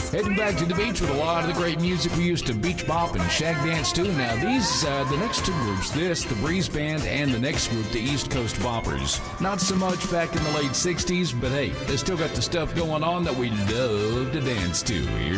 Heading back to the beach with a lot of the great music we used to beach bop and shag dance to. Now these, the next two groups, the Breeze Band, and the next group, the East Coast Boppers. Not so much back in the late 60s, but hey, they still got the stuff going on that we love to dance to. Here